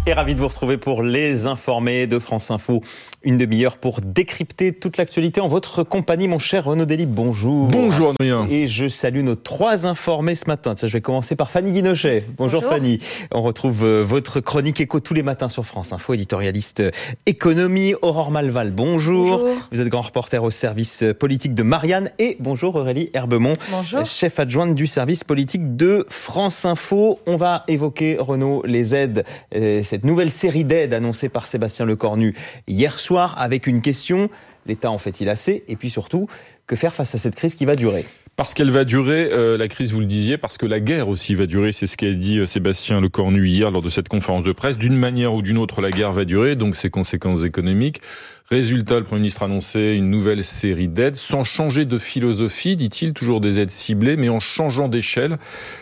Et ravi de vous retrouver pour les informés de France Info. Une demi-heure pour décrypter toute l'actualité en votre compagnie, mon cher Renaud Dely. Bonjour. Bonjour Adrien. Et je salue nos 3 informés ce matin. Tiens, je vais commencer par Fanny Guinochet. Bonjour Fanny. On retrouve votre chronique éco tous les matins sur France Info, éditorialiste économie. Aurore Malval, bonjour. Vous êtes grand reporter au service politique de Marianne. Et bonjour Aurélie Herbemont, chef adjointe du service politique de France Info. On va évoquer, Renaud, les aides, cette nouvelle série d'aides annoncée par Sébastien Lecornu hier soir, avec une question: l'État en fait-il assez? Et puis surtout, que faire face à cette crise qui va durer? Parce qu'elle va durer, la crise, vous le disiez, parce que la guerre aussi va durer. C'est ce qu'a dit Sébastien Lecornu hier lors de cette conférence de presse. D'une manière ou d'une autre, la guerre va durer, donc ses conséquences économiques. Résultat, le Premier ministre a annoncé une nouvelle série d'aides, sans changer de philosophie, dit-il, toujours des aides ciblées, mais en changeant d'échelle.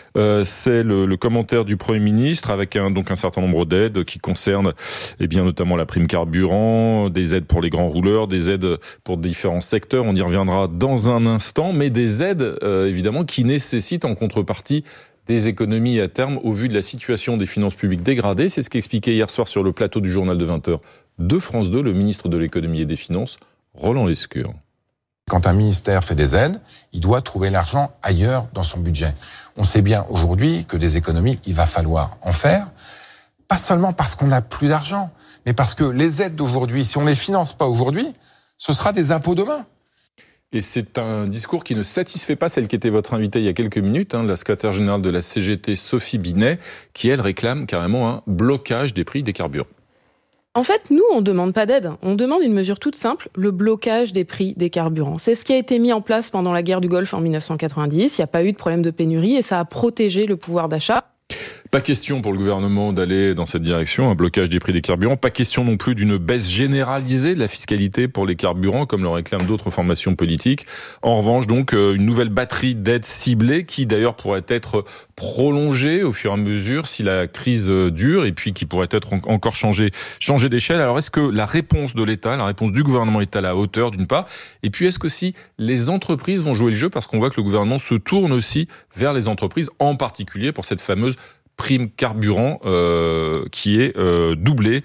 C'est le commentaire du Premier ministre, avec un certain nombre d'aides qui concernent notamment la prime carburant, des aides pour les grands rouleurs, des aides pour différents secteurs. On y reviendra dans un instant, mais des aides évidemment qui nécessitent en contrepartie des économies à terme au vu de la situation des finances publiques dégradées. C'est ce qu'expliquait hier soir sur le plateau du journal de 20h de France 2 le ministre de l'économie et des finances, Roland Lescure. Quand un ministère fait des aides, il doit trouver l'argent ailleurs dans son budget. On sait bien aujourd'hui que des économies, il va falloir en faire, pas seulement parce qu'on n'a plus d'argent, mais parce que les aides d'aujourd'hui, si on ne les finance pas aujourd'hui, ce sera des impôts demain. Et c'est un discours qui ne satisfait pas celle qui était votre invitée il y a quelques minutes, la secrétaire générale de la CGT, Sophie Binet, qui elle réclame carrément un blocage des prix des carburants. En fait, nous, on ne demande pas d'aide. On demande une mesure toute simple, le blocage des prix des carburants. C'est ce qui a été mis en place pendant la guerre du Golfe en 1990. Il n'y a pas eu de problème de pénurie et ça a protégé le pouvoir d'achat. Pas question pour le gouvernement d'aller dans cette direction, un blocage des prix des carburants. Pas question non plus d'une baisse généralisée de la fiscalité pour les carburants, comme le réclament d'autres formations politiques. En revanche, donc, une nouvelle batterie d'aides ciblées qui, d'ailleurs, pourrait être prolongée au fur et à mesure si la crise dure et puis qui pourrait être encore changer d'échelle. Alors, est-ce que la réponse de l'État, la réponse du gouvernement est à la hauteur, d'une part? Et puis, est-ce que si les entreprises vont jouer le jeu? Parce qu'on voit que le gouvernement se tourne aussi vers les entreprises, en particulier pour cette fameuse prime carburant qui est doublée,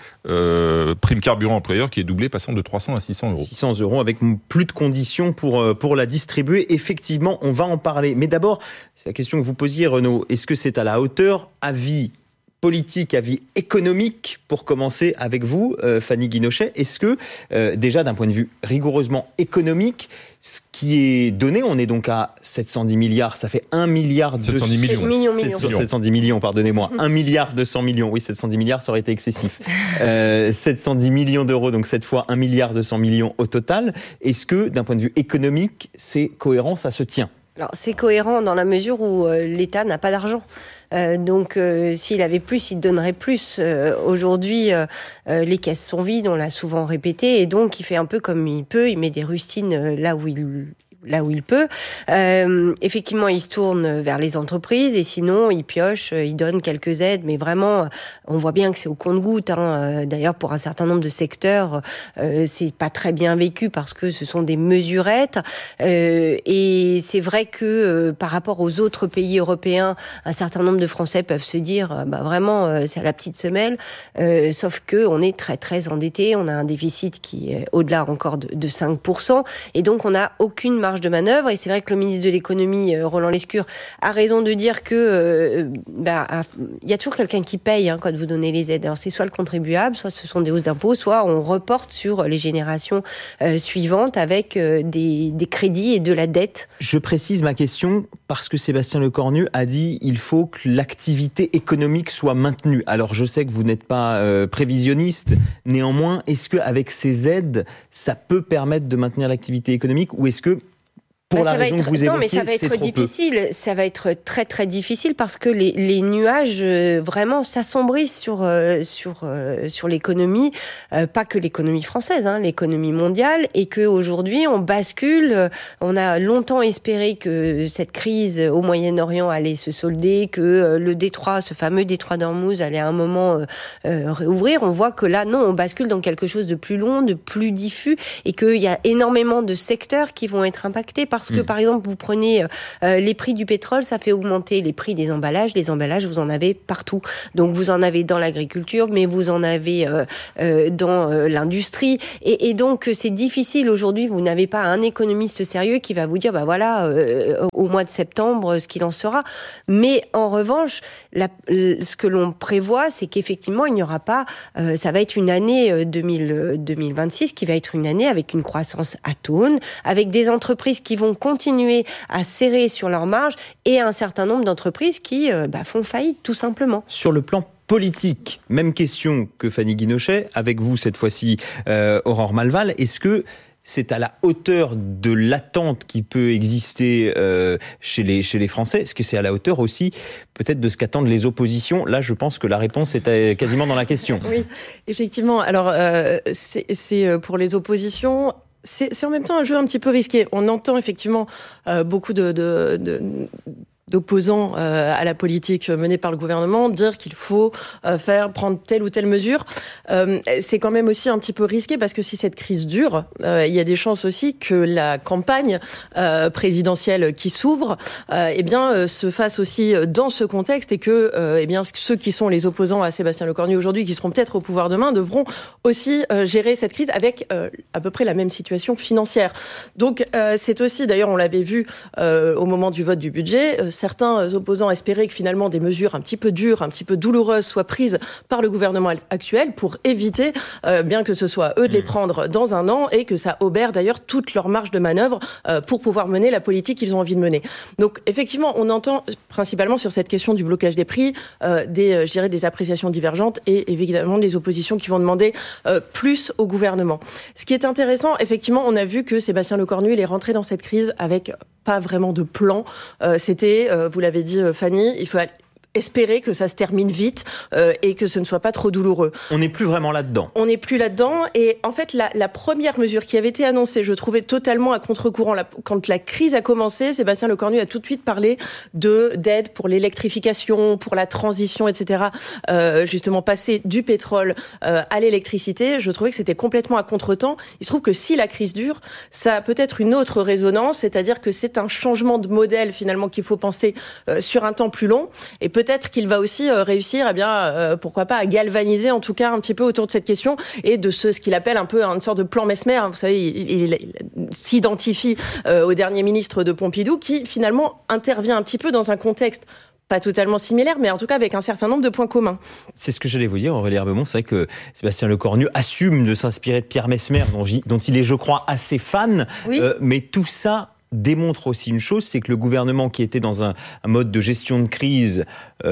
prime carburant employeur qui est doublée, passant de 300 à 600 euros. 600 euros avec plus de conditions pour la distribuer. Effectivement, on va en parler. Mais d'abord, c'est la question que vous posiez, Renaud. Est-ce que c'est à la hauteur? Avis politique, avis économique, pour commencer avec vous, Fanny Guinochet. Est-ce que, déjà d'un point de vue rigoureusement économique, ce qui est donné, on est donc à 710 milliards, ça fait 1 milliard... 710 millions. 710 millions, pardonnez-moi. 1 milliard 200 millions. Oui, 710 milliards, ça aurait été excessif. 710 millions d'euros, donc cette fois 1 milliard 200 millions au total. Est-ce que, d'un point de vue économique, c'est cohérent, ça se tient? Alors, c'est cohérent dans la mesure où l'État n'a pas d'argent. Donc, s'il avait plus, il donnerait plus. Aujourd'hui, les caisses sont vides, on l'a souvent répété, et donc il fait un peu comme il peut, il met des rustines là où il peut. Effectivement, il se tourne vers les entreprises et sinon, il pioche, il donne quelques aides, mais vraiment, on voit bien que c'est au compte-gouttes. D'ailleurs, pour un certain nombre de secteurs, c'est pas très bien vécu parce que ce sont des mesurettes. Et c'est vrai que par rapport aux autres pays européens, un certain nombre de Français peuvent se dire, vraiment, c'est à la petite semelle. Sauf que on est très très endetté, on a un déficit qui est au-delà encore de 5%, et donc on n'a aucune marge de manœuvre. Et c'est vrai que le ministre de l'économie, Roland Lescure, a raison de dire que il y a toujours quelqu'un qui paye quand vous donnez les aides. Alors c'est soit le contribuable, soit ce sont des hausses d'impôts, soit on reporte sur les générations suivantes avec des crédits et de la dette. Je précise ma question parce que Sébastien Lecornu a dit il faut que l'activité économique soit maintenue. Alors je sais que vous n'êtes pas prévisionniste, néanmoins, est-ce qu'avec ces aides, ça peut permettre de maintenir l'activité économique, ou est-ce que pour la raison que vous évoquiez, non, mais ça va être difficile. Ça va être très très difficile parce que les nuages vraiment s'assombrissent sur l'économie, pas que l'économie française, l'économie mondiale, et que aujourd'hui on bascule. On a longtemps espéré que cette crise au Moyen-Orient allait se solder, que le détroit, ce fameux détroit d'Ormuz, allait à un moment réouvrir. On voit que là, non, on bascule dans quelque chose de plus long, de plus diffus, et qu'il y a énormément de secteurs qui vont être impactés par parce que, par exemple, vous prenez les prix du pétrole, ça fait augmenter les prix des emballages. Les emballages, vous en avez partout. Donc, vous en avez dans l'agriculture, mais vous en avez dans l'industrie. Et donc, c'est difficile aujourd'hui. Vous n'avez pas un économiste sérieux qui va vous dire, voilà, au mois de septembre, ce qu'il en sera. Mais en revanche, ce que l'on prévoit, c'est qu'effectivement, il n'y aura pas... ça va être une année 2026 qui va être une année avec une croissance atone, avec des entreprises qui vont continuer à serrer sur leurs marges et un certain nombre d'entreprises qui font faillite, tout simplement. Sur le plan politique, même question que Fanny Guinochet, avec vous cette fois-ci, Aurore Malval. Est-ce que c'est à la hauteur de l'attente qui peut exister chez les Français? Est-ce que c'est à la hauteur aussi peut-être de ce qu'attendent les oppositions? Là, je pense que la réponse est quasiment dans la question. Oui, effectivement. Alors, c'est pour les oppositions... C'est en même temps un jeu un petit peu risqué. On entend effectivement beaucoup d'opposants à la politique menée par le gouvernement dire qu'il faut prendre telle ou telle mesure. C'est quand même aussi un petit peu risqué parce que si cette crise dure, il y a des chances aussi que la campagne présidentielle qui s'ouvre se fasse aussi dans ce contexte et que ceux qui sont les opposants à Sébastien Lecornu aujourd'hui, qui seront peut-être au pouvoir demain, devront aussi gérer cette crise avec à peu près la même situation financière. Donc c'est aussi, d'ailleurs on l'avait vu au moment du vote du budget, certains opposants espéraient que finalement des mesures un petit peu dures, un petit peu douloureuses soient prises par le gouvernement actuel pour éviter bien que ce soit eux de les prendre dans un an et que ça obère d'ailleurs toute leur marge de manœuvre pour pouvoir mener la politique qu'ils ont envie de mener. Donc effectivement, on entend principalement sur cette question du blocage des prix des appréciations divergentes et évidemment des oppositions qui vont demander plus au gouvernement. Ce qui est intéressant, effectivement, on a vu que Sébastien Lecornu, il est rentré dans cette crise avec pas vraiment de plan. C'était, vous l'avez dit Fanny, il faut espérer que ça se termine vite et que ce ne soit pas trop douloureux. On n'est plus vraiment là-dedans. On n'est plus là-dedans. Et en fait, la première mesure qui avait été annoncée, je trouvais totalement à contre-courant. Quand la crise a commencé, Sébastien Lecornu a tout de suite parlé d'aide pour l'électrification, pour la transition, etc. Justement, passer du pétrole à l'électricité. Je trouvais que c'était complètement à contre-temps. Il se trouve que si la crise dure, ça a peut-être une autre résonance, c'est-à-dire que c'est un changement de modèle finalement qu'il faut penser sur un temps plus long. Et peut-être qu'il va aussi réussir, pourquoi pas, à galvaniser en tout cas un petit peu autour de cette question et de ce qu'il appelle un peu une sorte de plan Messmer. Vous savez, il s'identifie au dernier ministre de Pompidou qui finalement intervient un petit peu dans un contexte pas totalement similaire, mais en tout cas avec un certain nombre de points communs. C'est ce que j'allais vous dire, Aurélie Herbemont. C'est vrai que Sébastien Lecornu assume de s'inspirer de Pierre Messmer, dont il est, je crois, assez fan. Oui. Mais tout ça démontre aussi une chose, c'est que le gouvernement qui était dans un mode de gestion de crise,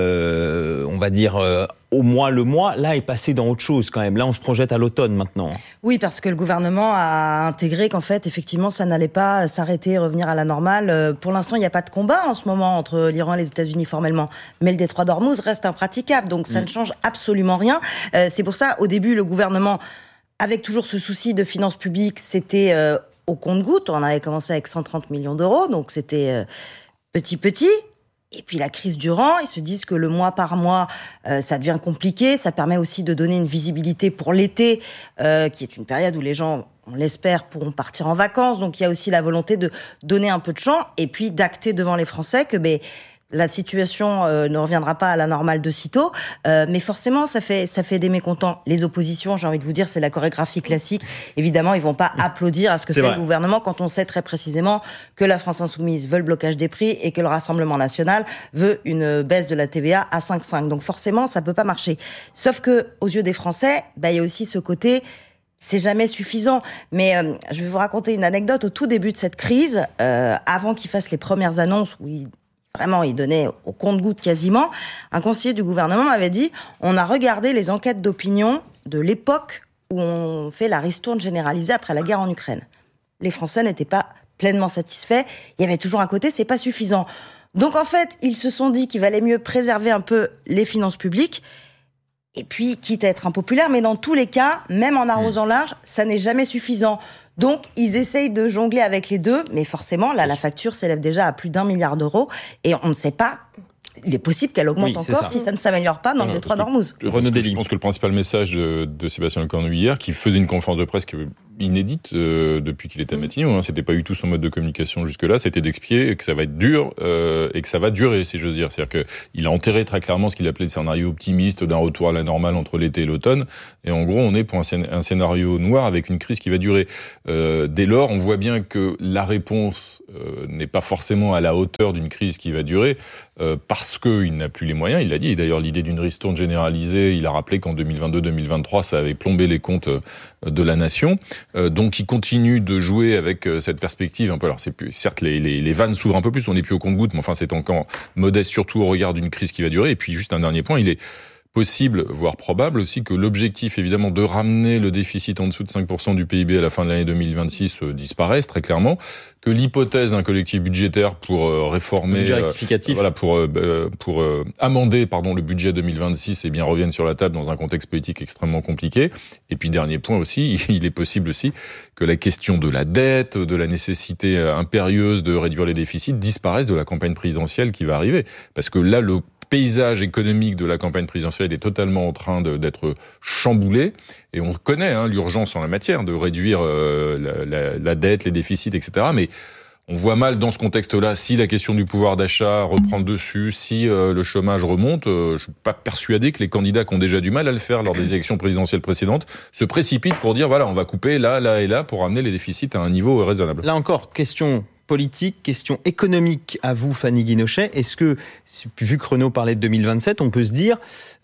on va dire au mois le mois, là est passé dans autre chose quand même. Là, on se projette à l'automne maintenant. Oui, parce que le gouvernement a intégré qu'en fait, effectivement, ça n'allait pas s'arrêter, revenir à la normale. Pour l'instant, il n'y a pas de combat en ce moment entre l'Iran et les États-Unis formellement, mais le détroit d'Ormuz reste impraticable, donc ça ne change absolument rien. C'est pour ça, au début, le gouvernement, avec toujours ce souci de finances publiques, c'était au compte-gouttes. On avait commencé avec 130 millions d'euros, donc c'était petit. Et puis la crise durant, ils se disent que le mois par mois, ça devient compliqué. Ça permet aussi de donner une visibilité pour l'été, qui est une période où les gens, on l'espère, pourront partir en vacances. Donc il y a aussi la volonté de donner un peu de champ et puis d'acter devant les Français que la situation ne reviendra pas à la normale de sitôt, mais forcément ça fait des mécontents. Les oppositions, j'ai envie de vous dire, c'est la chorégraphie classique. Évidemment, ils vont pas applaudir à ce que fait le gouvernement quand on sait très précisément que la France Insoumise veut le blocage des prix et que le Rassemblement National veut une baisse de la TVA à 5,5. Donc forcément, ça peut pas marcher. Sauf que aux yeux des Français, il y a aussi ce côté. C'est jamais suffisant, mais je vais vous raconter une anecdote. Au tout début de cette crise, avant qu'ils fassent les premières annonces où il donnait au compte-gouttes quasiment. Un conseiller du gouvernement m'avait dit « On a regardé les enquêtes d'opinion de l'époque où on fait la ristourne généralisée après la guerre en Ukraine. Les Français n'étaient pas pleinement satisfaits. Il y avait toujours un côté, c'est pas suffisant. » Donc en fait, ils se sont dit qu'il valait mieux préserver un peu les finances publiques. Et puis, quitte à être impopulaire, mais dans tous les cas, même en arrosant large, ça n'est jamais suffisant. Donc, ils essayent de jongler avec les deux, mais forcément, là, la facture s'élève déjà à plus d'1 milliard d'euros, et on ne sait pas. Il est possible qu'elle augmente encore si ça ne s'améliore pas dans le détroit d'Ormuz. Je pense que le principal message de Sébastien Lecornu hier, qui faisait une conférence de presse inédite depuis qu'il est à Matignon. C'était pas du tout son mode de communication jusque-là. C'était d'expliquer que ça va être dur et que ça va durer, si j'ose dire. C'est-à-dire qu'il a enterré très clairement ce qu'il appelait le scénario optimiste d'un retour à la normale entre l'été et l'automne. Et en gros, on est pour un scénario noir avec une crise qui va durer. Dès lors, on voit bien que la réponse n'est pas forcément à la hauteur d'une crise qui va durer parce qu'il n'a plus les moyens. Il l'a dit. D'ailleurs, l'idée d'une ristourne généralisée, il a rappelé qu'en 2022-2023, ça avait plombé les comptes de la nation. Donc, il continue de jouer avec cette perspective un peu. Alors, c'est plus, certes, les vannes s'ouvrent un peu plus. On n'est plus au compte-gouttes, mais enfin, c'est encore modeste, surtout au regard d'une crise qui va durer. Et puis, juste un dernier point, il est possible, voire probable aussi, que l'objectif, évidemment, de ramener le déficit en dessous de 5% du PIB à la fin de l'année 2026 disparaisse, très clairement, que l'hypothèse d'un collectif budgétaire pour réformer... Budget rectificatif. Pour amender, le budget 2026, revienne sur la table dans un contexte politique extrêmement compliqué. Et puis, dernier point aussi, il est possible aussi que la question de la dette, de la nécessité impérieuse de réduire les déficits disparaisse de la campagne présidentielle qui va arriver. Parce que là, le paysage économique de la campagne présidentielle est totalement en train d'être chamboulé. Et on connaît l'urgence en la matière de réduire la dette, les déficits, etc. Mais on voit mal dans ce contexte-là, si la question du pouvoir d'achat reprend le dessus, si le chômage remonte, je suis pas persuadé que les candidats qui ont déjà du mal à le faire lors des élections présidentielles précédentes se précipitent pour dire voilà, on va couper là, là et là pour ramener les déficits à un niveau raisonnable. Là encore, question politique, question économique à vous, Fanny Guinochet. Est-ce que, vu que Renaud parlait de 2027, on peut se dire,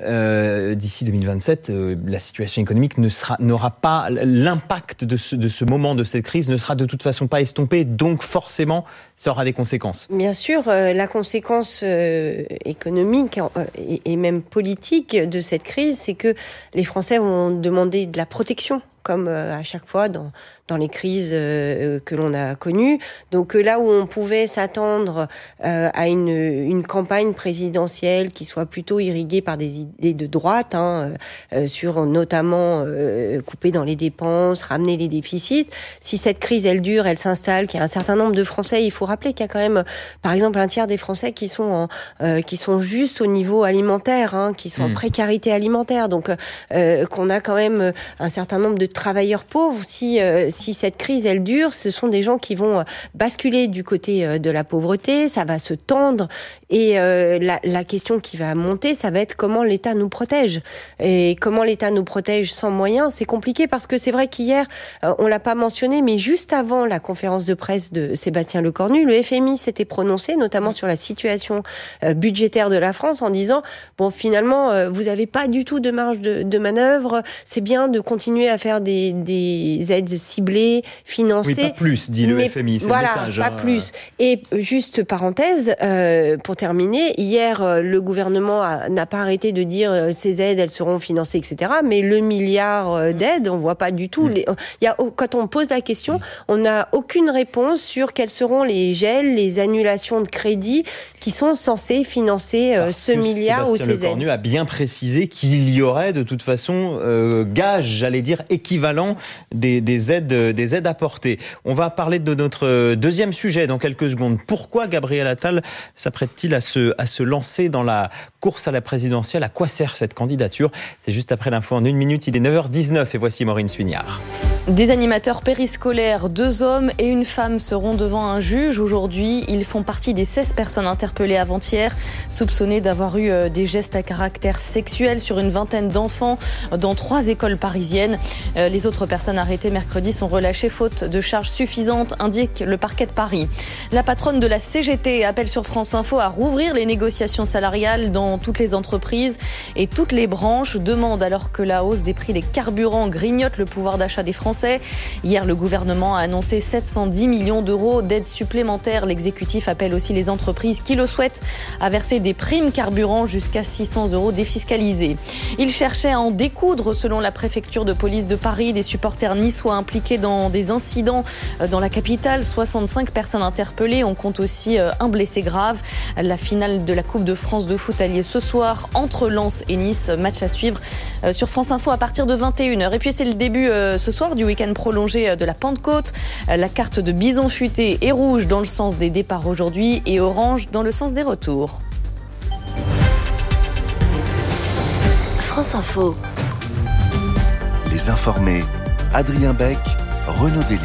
d'ici 2027, la situation économique n'aura pas l'impact de ce moment, de cette crise, ne sera de toute façon pas estompé, donc forcément, ça aura des conséquences. Bien sûr, la conséquence économique et même politique de cette crise, c'est que les Français vont demander de la protection, comme à chaque fois dans les crises que l'on a connues. Donc là où on pouvait s'attendre à une campagne présidentielle qui soit plutôt irriguée par des idées de droite, sur notamment couper dans les dépenses, ramener les déficits, si cette crise elle dure, elle s'installe, qu'il y a un certain nombre de Français, il faut rappeler qu'il y a quand même, par exemple, un tiers des Français qui sont juste au niveau alimentaire, qui sont en précarité alimentaire. Donc qu'on a quand même un certain nombre de travailleurs pauvres. Si cette crise elle dure, ce sont des gens qui vont basculer du côté de la pauvreté, ça va se tendre et la question qui va monter, ça va être comment l'État nous protège. Et comment l'État nous protège sans moyens, c'est compliqué parce que c'est vrai qu'hier, on l'a pas mentionné, mais juste avant la conférence de presse de Sébastien Lecornu, le FMI s'était prononcé notamment sur la situation budgétaire de la France en disant bon, finalement vous avez pas du tout de marge de manœuvre, c'est bien de continuer à faire des aides ciblées, financées. Oui, pas plus, dit le FMI, c'est voilà, le message. Pas plus. Et juste parenthèse, pour terminer, hier, le gouvernement n'a pas arrêté de dire ces aides, elles seront financées, etc. Mais le milliard d'aides, on voit pas du tout. Quand on pose la question, on n'a aucune réponse sur quels seront les gels, les annulations de crédit qui sont censés financer ce milliard ou ces aides. Sébastien Lecornu a bien précisé qu'il y aurait de toute façon gage, j'allais dire équivalent des aides apportées. On va parler de notre deuxième sujet dans quelques secondes. Pourquoi Gabriel Attal s'apprête-t-il à se lancer dans la course à la présidentielle? À quoi sert cette candidature? C'est juste après l'info en 1 minute. Il est 9h19 et voici Maureen Suignard. Des animateurs périscolaires, 2 hommes et une femme seront devant un juge aujourd'hui. Ils font partie des 16 personnes interpellées avant-hier, soupçonnées d'avoir eu des gestes à caractère sexuel sur une vingtaine d'enfants dans 3 écoles parisiennes. Les autres personnes arrêtées mercredi sont relâchées faute de charges suffisantes, indique le parquet de Paris. La patronne de la CGT appelle sur France Info à rouvrir les négociations salariales dans toutes les entreprises et toutes les branches, demande alors que la hausse des prix des carburants grignote le pouvoir d'achat des Français. Hier, le gouvernement a annoncé 710 millions d'euros d'aides supplémentaires. L'exécutif appelle aussi les entreprises qui le souhaitent à verser des primes carburant jusqu'à 600 euros défiscalisés. Il cherchait à en découdre selon la préfecture de police de Paris. Des supporters niçois impliqués dans des incidents dans la capitale. 65 personnes interpellées. On compte aussi un blessé grave. La finale de la Coupe de France de foot a lieu ce soir entre Lens et Nice. Match à suivre sur France Info à partir de 21h. Et puis c'est le début ce soir du week-end prolongé de la Pentecôte. La carte de bison futé est rouge dans le sens des départs aujourd'hui et orange dans le sens des retours. France Info. Les informés, Adrien Beck Renaud Dely.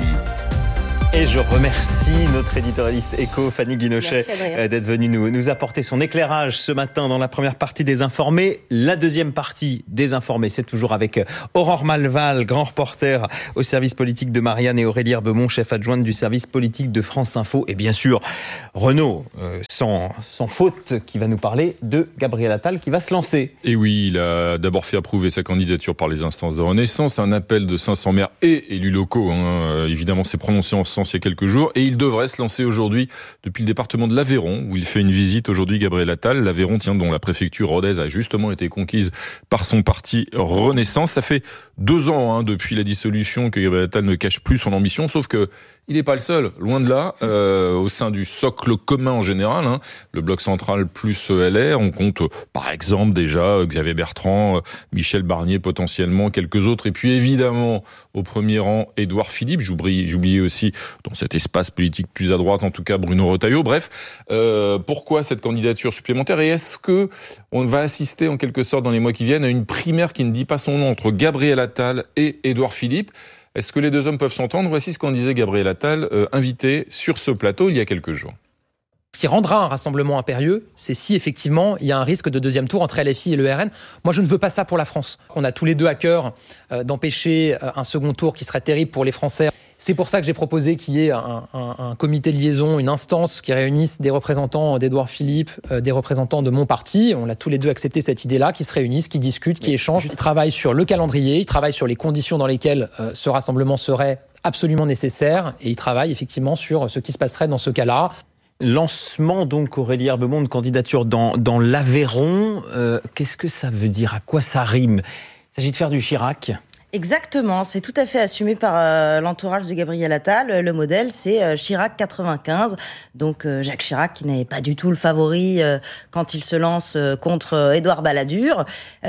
Et je remercie notre éditorialiste éco, Fanny Guinochet, d'être venue nous apporter son éclairage ce matin dans la première partie des Informés. La deuxième partie des Informés, c'est toujours avec Aurore Malval, grand reporter au service politique de Marianne, et Aurélie Herbemont, chef adjointe du service politique de France Info. Et bien sûr, Renaud, sans faute, qui va nous parler de Gabriel Attal qui va se lancer. Et oui, il a d'abord fait approuver sa candidature par les instances de Renaissance. Un appel de 500 maires et élus locaux, évidemment, s'est prononcé en ce sens il y a quelques jours, et il devrait se lancer aujourd'hui depuis le département de l'Aveyron, où il fait une visite aujourd'hui, Gabriel Attal. L'Aveyron, dont la préfecture rhodaise a justement été conquise par son parti Renaissance. Ça fait 2 ans depuis la dissolution que Gabriel Attal ne cache plus son ambition, sauf que il n'est pas le seul, loin de là, au sein du socle commun en général, le bloc central plus LR, on compte par exemple déjà Xavier Bertrand, Michel Barnier potentiellement, quelques autres, et puis évidemment au premier rang Édouard Philippe, j'oubliais aussi dans cet espace politique plus à droite en tout cas Bruno Retailleau. Bref, pourquoi cette candidature supplémentaire, et est-ce que on va assister en quelque sorte dans les mois qui viennent à une primaire qui ne dit pas son nom entre Gabriel Attal et Édouard Philippe? Est-ce que les deux hommes peuvent s'entendre? Voici ce qu'en disait Gabriel Attal, invité sur ce plateau il y a quelques jours. Ce qui rendra un rassemblement impérieux, c'est si effectivement il y a un risque de deuxième tour entre LFI et le RN. Moi, je ne veux pas ça pour la France. On a tous les deux à cœur d'empêcher un second tour qui serait terrible pour les Français. C'est pour ça que j'ai proposé qu'il y ait un comité de liaison, une instance qui réunisse des représentants d'Édouard Philippe, des représentants de mon parti. On a tous les deux accepté cette idée-là, qui se réunissent, qui discutent, qui échangent. Ils travaillent sur le calendrier, ils travaillent sur les conditions dans lesquelles ce rassemblement serait absolument nécessaire, et ils travaillent effectivement sur ce qui se passerait dans ce cas-là. Lancement donc, Aurélie Herbemont, de candidature dans l'Aveyron. Qu'est-ce que ça veut dire? À quoi ça rime? Il s'agit de faire du Chirac? Exactement, c'est tout à fait assumé par l'entourage de Gabriel Attal. Le modèle, c'est Chirac 95. Donc Jacques Chirac, qui n'est pas du tout le favori quand il se lance contre Édouard Balladur.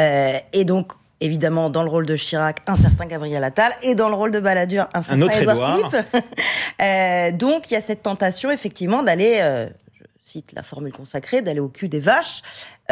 Et donc, évidemment, dans le rôle de Chirac, un certain Gabriel Attal, et dans le rôle de Balladur, un certain Édouard Philippe. Donc, il y a cette tentation, effectivement, d'aller, je cite la formule consacrée, d'aller au cul des vaches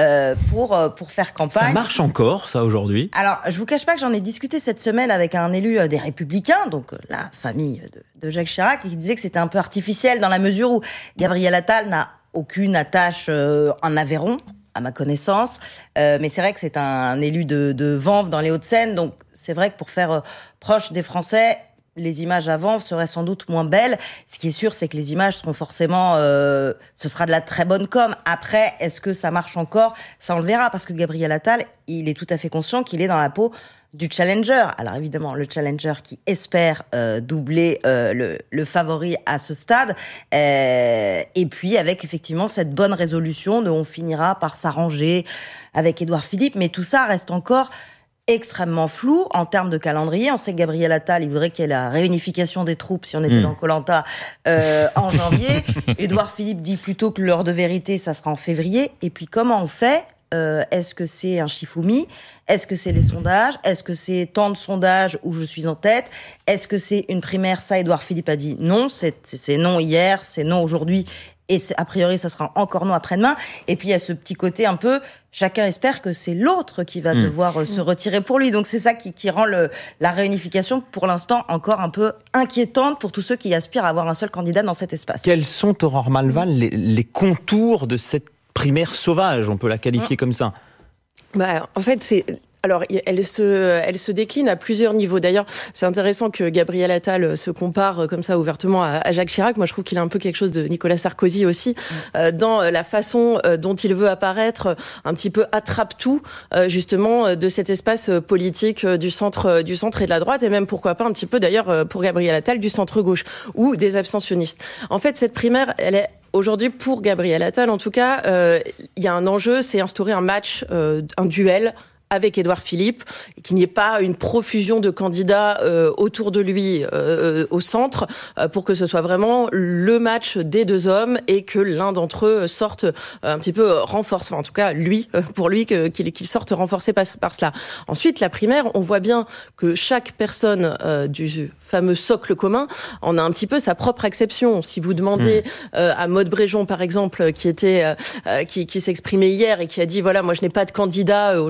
pour faire campagne. Ça marche encore, ça, aujourd'hui? Alors, je vous cache pas que j'en ai discuté cette semaine avec un élu des Républicains, donc la famille de Jacques Chirac, qui disait que c'était un peu artificiel dans la mesure où Gabriel Attal n'a aucune attache en Aveyron, à ma connaissance, mais c'est vrai que c'est un élu de Vanves dans les Hauts-de-Seine, donc c'est vrai que pour faire proche des Français, les images à Vanves seraient sans doute moins belles. Ce qui est sûr, c'est que les images seront forcément... ce sera de la très bonne com. Après, est-ce que ça marche encore? Ça, on le verra, parce que Gabriel Attal, il est tout à fait conscient qu'il est dans la peau du challenger. Alors évidemment, le challenger qui espère doubler le favori à ce stade. Et puis avec effectivement cette bonne résolution de on finira par s'arranger avec Édouard Philippe. Mais tout ça reste encore extrêmement flou en termes de calendrier. On sait que Gabriel Attal, il voudrait qu'il y ait la réunification des troupes, si on était dans Koh-Lanta, en janvier. Édouard Philippe dit plutôt que l'heure de vérité, ça sera en février. Et puis comment on fait? Est-ce que c'est un Shifumi? Est-ce que c'est les sondages? Est-ce que c'est tant de sondages où je suis en tête? Est-ce que c'est une primaire? Ça, Édouard Philippe a dit non. C'est non hier, c'est non aujourd'hui. Et a priori, ça sera encore non après-demain. Et puis, il y a ce petit côté un peu... Chacun espère que c'est l'autre qui va devoir se retirer pour lui. Donc, c'est ça qui rend la réunification, pour l'instant, encore un peu inquiétante pour tous ceux qui aspirent à avoir un seul candidat dans cet espace. Quels sont, Aurore Malval, les contours de cette primaire sauvage? On peut la qualifier comme ça. En fait, c'est... Alors, elle se décline à plusieurs niveaux. D'ailleurs, c'est intéressant que Gabriel Attal se compare comme ça ouvertement à Jacques Chirac. Moi, je trouve qu'il a un peu quelque chose de Nicolas Sarkozy aussi, dans la façon dont il veut apparaître un petit peu attrape-tout, justement, de cet espace politique du centre et de la droite, et même, pourquoi pas, un petit peu, d'ailleurs, pour Gabriel Attal, du centre-gauche, ou des abstentionnistes. En fait, cette primaire, elle est... Aujourd'hui, pour Gabriel Attal, en tout cas, il y a un enjeu, c'est instaurer un match, un duel avec Édouard Philippe, et qu'il n'y ait pas une profusion de candidats autour de lui au centre, pour que ce soit vraiment le match des deux hommes et que l'un d'entre eux sorte un petit peu renforcé, enfin, en tout cas pour lui qu'il sorte renforcé par cela. Ensuite, la primaire, on voit bien que chaque personne du fameux socle commun en a un petit peu sa propre acception. Si vous demandez à Maude Bréjon, par exemple, qui s'exprimait hier et qui a dit voilà, moi je n'ai pas de candidat aujourd'hui,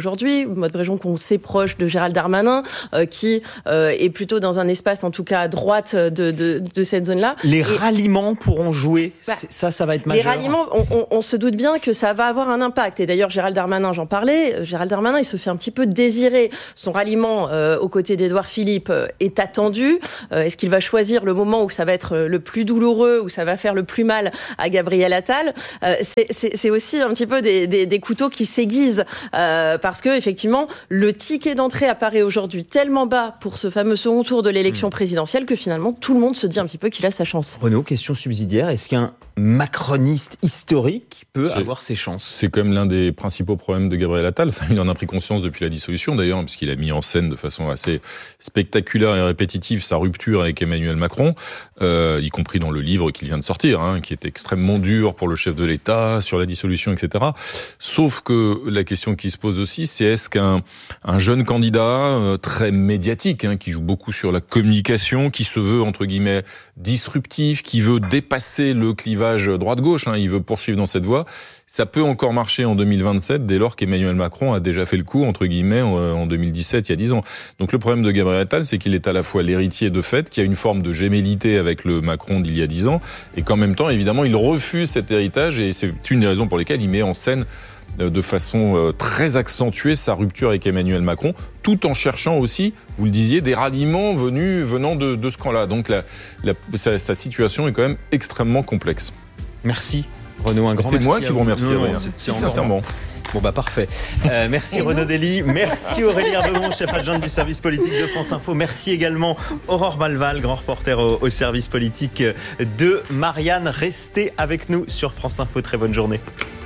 Maud Bréjon qu'on sait proche de Gérald Darmanin, qui est plutôt dans un espace, en tout cas à droite de cette zone-là. Les ralliements pourront jouer, ça va être majeur. Les ralliements, on se doute bien que ça va avoir un impact. Et d'ailleurs, Gérald Darmanin, j'en parlais, Gérald Darmanin, il se fait un petit peu désirer. Son ralliement aux côtés d'Édouard Philippe est attendu. Est-ce qu'il va choisir le moment où ça va être le plus douloureux, où ça va faire le plus mal à Gabriel Attal? C'est aussi un petit peu des couteaux qui s'aiguisent parce que effectivement, le ticket d'entrée apparaît aujourd'hui tellement bas pour ce fameux second tour de l'élection présidentielle que finalement tout le monde se dit un petit peu qu'il a sa chance. Renaud, question subsidiaire, est-ce qu'un macroniste historique peut avoir ses chances? C'est quand même l'un des principaux problèmes de Gabriel Attal. Enfin, il en a pris conscience depuis la dissolution d'ailleurs, puisqu'il a mis en scène de façon assez spectaculaire et répétitive sa rupture avec Emmanuel Macron, y compris dans le livre qu'il vient de sortir, qui est extrêmement dur pour le chef de l'État, sur la dissolution, etc. Sauf que la question qui se pose aussi, c'est est-ce qu'un jeune candidat très médiatique, qui joue beaucoup sur la communication, qui se veut, entre guillemets, disruptif, qui veut dépasser le clivage droite-gauche, il veut poursuivre dans cette voie, ça peut encore marcher en 2027 dès lors qu'Emmanuel Macron a déjà fait le coup, entre guillemets, en 2017, il y a 10 ans. Donc le problème de Gabriel Attal, c'est qu'il est à la fois l'héritier de fait, qui a une forme de gémellité avec le Macron d'il y a 10 ans, et qu'en même temps, évidemment, il refuse cet héritage, et c'est une des raisons pour lesquelles il met en scène de façon très accentuée sa rupture avec Emmanuel Macron, tout en cherchant aussi, vous le disiez, des ralliements venant de ce camp-là. Donc sa situation est quand même extrêmement complexe. Merci Renaud, un grand merci. C'est moi qui vous remercie, sincèrement. Bon parfait. Merci Renaud Dely, merci Aurélie Herbemont, chef adjointe du service politique de France Info. Merci également Aurore Malval, grand reporter au service politique de Marianne. Restez avec nous sur France Info. Très bonne journée.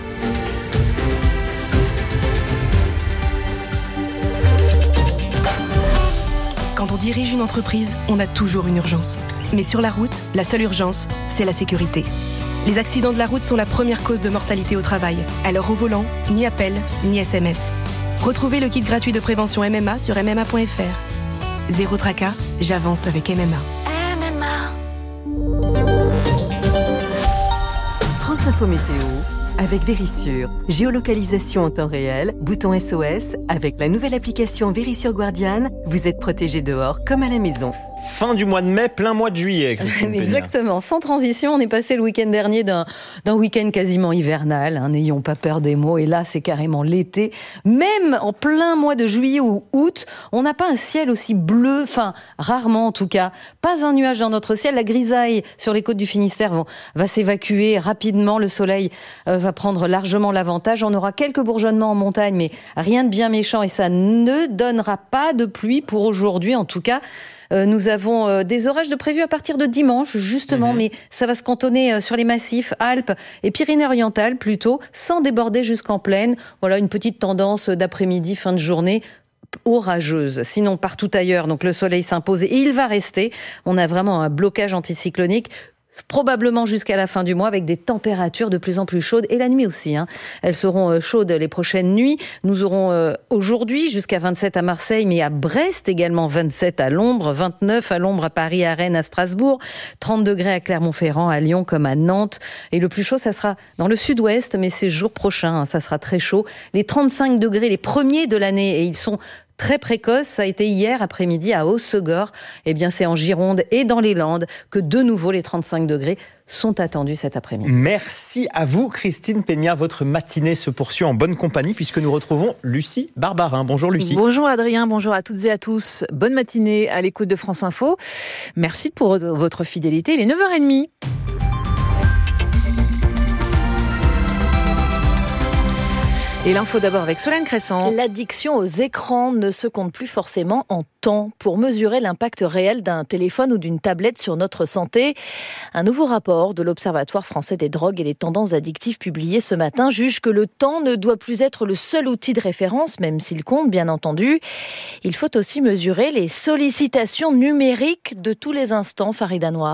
Quand on dirige une entreprise, on a toujours une urgence. Mais sur la route, la seule urgence, c'est la sécurité. Les accidents de la route sont la première cause de mortalité au travail. Alors au volant, ni appel, ni SMS. Retrouvez le kit gratuit de prévention MMA sur MMA.fr. Zéro tracas, j'avance avec MMA. France Info Météo avec Vérissure. Géolocalisation en temps réel, bouton SOS. Avec la nouvelle application Vérissure Guardian, vous êtes protégé dehors comme à la maison. Fin du mois de mai, plein mois de juillet, Christine Peña. Exactement, sans transition, on est passé le week-end dernier d'un week-end quasiment hivernal, n'ayons pas peur des mots, et là c'est carrément l'été. Même en plein mois de juillet ou août, on n'a pas un ciel aussi bleu, enfin rarement en tout cas, pas un nuage dans notre ciel, la grisaille sur les côtes du Finistère va s'évacuer rapidement, le soleil va prendre largement l'avantage, on aura quelques bourgeonnements en montagne, mais rien de bien méchant, et ça ne donnera pas de pluie pour aujourd'hui en tout cas. Nous avons des orages de prévus à partir de dimanche, justement, mais ça va se cantonner sur les massifs, Alpes et Pyrénées-Orientales plutôt, sans déborder jusqu'en plaine. Voilà une petite tendance d'après-midi, fin de journée, orageuse. Sinon, partout ailleurs, donc le soleil s'impose et il va rester. On a vraiment un blocage anticyclonique. Probablement jusqu'à la fin du mois avec des températures de plus en plus chaudes et la nuit aussi. Elles seront chaudes les prochaines nuits. Nous aurons aujourd'hui jusqu'à 27 à Marseille, mais à Brest également 27 à l'ombre, 29 à l'ombre à Paris, à Rennes, à Strasbourg, 30 degrés à Clermont-Ferrand, à Lyon comme à Nantes. Et le plus chaud, ça sera dans le sud-ouest, mais c'est jour prochain, ça sera très chaud. Les 35 degrés, les premiers de l'année, et ils sont très précoce, ça a été hier après-midi à Hossegor. Eh bien, c'est en Gironde et dans les Landes que de nouveau les 35 degrés sont attendus cet après-midi. Merci à vous, Christine Peña. Votre matinée se poursuit en bonne compagnie puisque nous retrouvons Lucie Barbarin. Bonjour Lucie. Bonjour Adrien, bonjour à toutes et à tous. Bonne matinée à l'écoute de France Info. Merci pour votre fidélité. Il est 9h30. Et l'info d'abord avec Solène Crescent. L'addiction aux écrans ne se compte plus forcément en temps. Pour mesurer l'impact réel d'un téléphone ou d'une tablette sur notre santé, un nouveau rapport de l'Observatoire français des drogues et des tendances addictives publié ce matin juge que le temps ne doit plus être le seul outil de référence, même s'il compte bien entendu. Il faut aussi mesurer les sollicitations numériques de tous les instants, Farida Noir.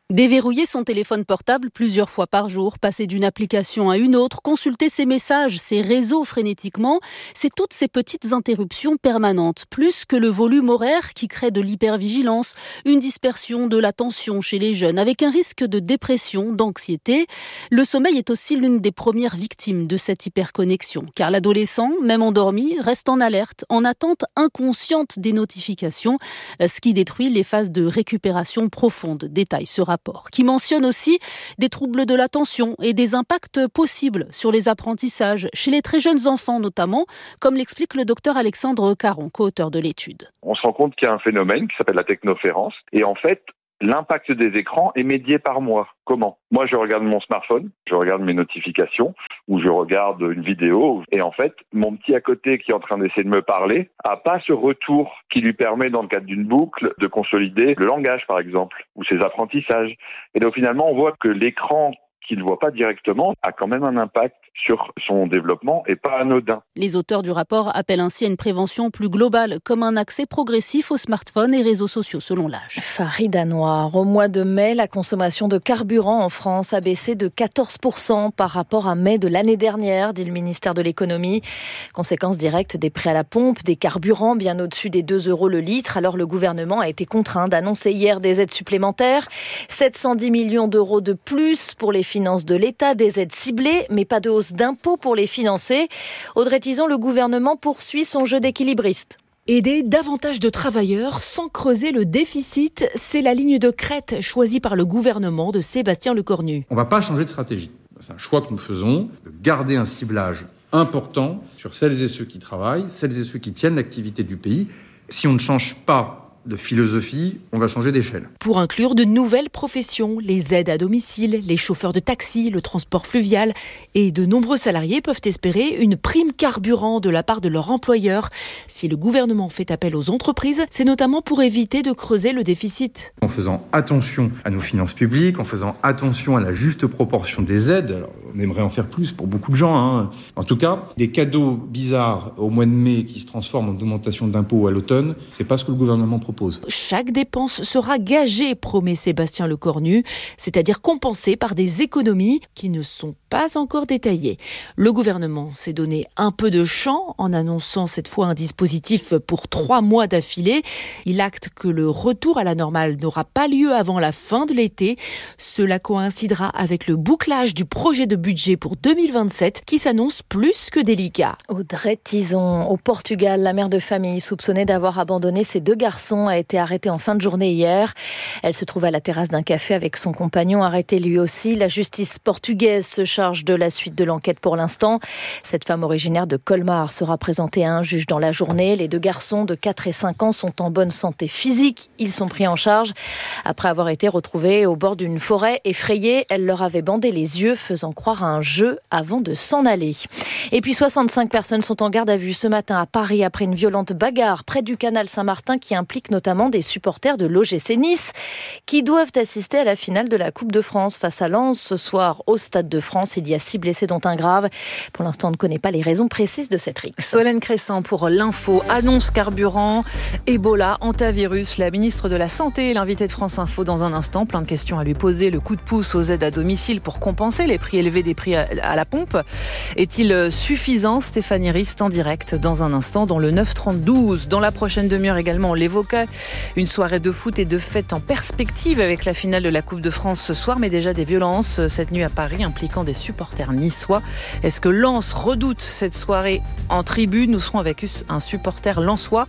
Déverrouiller son téléphone portable plusieurs fois par jour, passer d'une application à une autre, consulter ses messages, ses réseaux frénétiquement, c'est toutes ces petites interruptions permanentes, plus que le volume horaire qui crée de l'hypervigilance, une dispersion de l'attention chez les jeunes, avec un risque de dépression, d'anxiété. Le sommeil est aussi l'une des premières victimes de cette hyperconnexion, car l'adolescent, même endormi, reste en alerte, en attente inconsciente des notifications, ce qui détruit les phases de récupération profonde, détaille ce rapport, qui mentionne aussi des troubles de l'attention et des impacts possibles sur les apprentissages, chez les très jeunes enfants notamment, comme l'explique le docteur Alexandre Caron, co-auteur de l'étude. On se rend compte qu'il y a un phénomène qui s'appelle la technoférence, et en fait, l'impact des écrans est médié par moi. Comment ? Moi, je regarde mon smartphone, je regarde mes notifications, ou je regarde une vidéo, et en fait, mon petit à côté qui est en train d'essayer de me parler a pas ce retour qui lui permet, dans le cadre d'une boucle, de consolider le langage, par exemple, ou ses apprentissages. Et donc, finalement, on voit que l'écran qu'il ne voit pas directement a quand même un impact sur son développement et pas anodin. Les auteurs du rapport appellent ainsi à une prévention plus globale, comme un accès progressif aux smartphones et réseaux sociaux selon l'âge. Farida Noir, au mois de mai, la consommation de carburant en France a baissé de 14% par rapport à mai de l'année dernière, dit le ministère de l'économie. Conséquence directe des prix à la pompe, des carburants bien au-dessus des 2 € le litre. Alors le gouvernement a été contraint d'annoncer hier des aides supplémentaires. 710 millions d'euros de plus pour les finances de l'État, des aides ciblées, mais pas de hausse d'impôts pour les financer. Audrey Tison, le gouvernement poursuit son jeu d'équilibriste. Aider davantage de travailleurs sans creuser le déficit, c'est la ligne de crête choisie par le gouvernement de Sébastien Lecornu. On ne va pas changer de stratégie. C'est un choix que nous faisons, de garder un ciblage important sur celles et ceux qui travaillent, celles et ceux qui tiennent l'activité du pays. Si on ne change pas de philosophie, on va changer d'échelle. Pour inclure de nouvelles professions, les aides à domicile, les chauffeurs de taxi, le transport fluvial, et de nombreux salariés peuvent espérer une prime carburant de la part de leur employeur. Si le gouvernement fait appel aux entreprises, c'est notamment pour éviter de creuser le déficit. En faisant attention à nos finances publiques, en faisant attention à la juste proportion des aides, alors on aimerait en faire plus pour beaucoup de gens, En tout cas, des cadeaux bizarres au mois de mai qui se transforment en augmentation d'impôts à l'automne, c'est pas ce que le gouvernement propose. Chaque dépense sera gagée, promet Sébastien Lecornu, c'est-à-dire compensée par des économies qui ne sont pas encore détaillées. Le gouvernement s'est donné un peu de champ en annonçant cette fois un dispositif pour 3 mois d'affilée. Il acte que le retour à la normale n'aura pas lieu avant la fin de l'été. Cela coïncidera avec le bouclage du projet de budget pour 2027 qui s'annonce plus que délicat. Audrey Tison, au Portugal, la mère de famille soupçonnée d'avoir abandonné ses 2 garçons a été arrêtée en fin de journée hier. Elle se trouve à la terrasse d'un café avec son compagnon, arrêté lui aussi. La justice portugaise se charge de la suite de l'enquête pour l'instant. Cette femme originaire de Colmar sera présentée à un juge dans la journée. Les 2 garçons de 4 et 5 ans sont en bonne santé physique. Ils sont pris en charge après avoir été retrouvés au bord d'une forêt effrayée. Elle leur avait bandé les yeux, faisant croire à un jeu avant de s'en aller. Et puis 65 personnes sont en garde à vue ce matin à Paris après une violente bagarre près du canal Saint-Martin qui implique notamment des supporters de l'OGC Nice qui doivent assister à la finale de la Coupe de France face à Lens ce soir au Stade de France. Il y a 6 blessés dont un grave. Pour l'instant, on ne connaît pas les raisons précises de cette rixe. Solène Crescent pour l'info. Annonce carburant, Ebola, hantavirus. La ministre de la Santé est l'invitée de France Info dans un instant. Plein de questions à lui poser. Le coup de pouce aux aides à domicile pour compenser les prix élevés des prix à la pompe est-il suffisant? Stéphanie Rist en direct dans un instant dans le 9-32. Dans la prochaine demi-heure également, on l'évoquait. Une soirée de foot et de fête en perspective avec la finale de la Coupe de France ce soir, mais déjà des violences cette nuit à Paris impliquant des supporters niçois. Est-ce que Lens redoute cette soirée en tribune? Nous serons avec un supporter lensois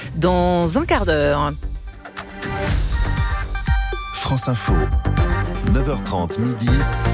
dans un quart d'heure. France Info, 9h30 midi.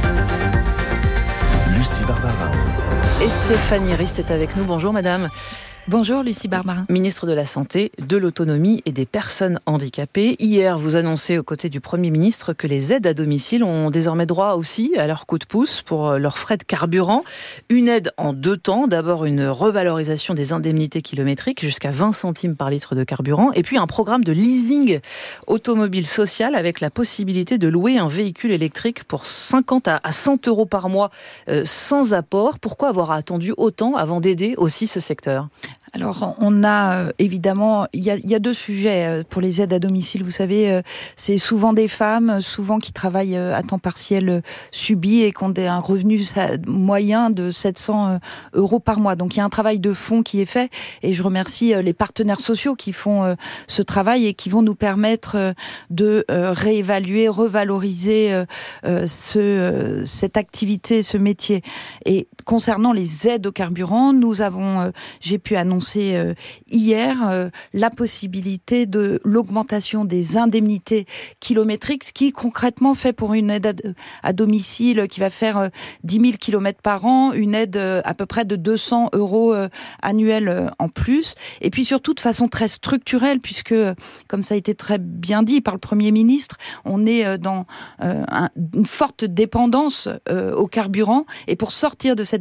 Lucie Barbarin. Et Stéphanie Rist est avec nous. Bonjour madame. Bonjour Lucie Barbarin. Ministre de la Santé, de l'Autonomie et des personnes handicapées. Hier, vous annoncez aux côtés du Premier ministre que les aides à domicile ont désormais droit aussi à leur coup de pouce pour leurs frais de carburant. Une aide en 2 temps. D'abord une revalorisation des indemnités kilométriques jusqu'à 20 centimes par litre de carburant. Et puis un programme de leasing automobile social avec la possibilité de louer un véhicule électrique pour 50 à 100 euros par mois sans apport. Pourquoi avoir attendu autant avant d'aider aussi ce secteur ? Alors, on a évidemment, il y a deux sujets pour les aides à domicile. Vous savez, c'est souvent des femmes, souvent qui travaillent à temps partiel subi et qui ont un revenu moyen de 700 € par mois. Donc, il y a un travail de fond qui est fait et je remercie les partenaires sociaux qui font ce travail et qui vont nous permettre de réévaluer, revaloriser cette activité, ce métier. Et concernant les aides au carburant, j'ai pu annoncer hier la possibilité de l'augmentation des indemnités kilométriques, ce qui concrètement fait pour une aide à domicile qui va faire 10 000 km par an, une aide à peu près de 200 € annuels en plus. Et puis surtout de façon très structurelle, puisque, comme ça a été très bien dit par le Premier ministre, on est dans une forte dépendance au carburant. Et pour sortir de cette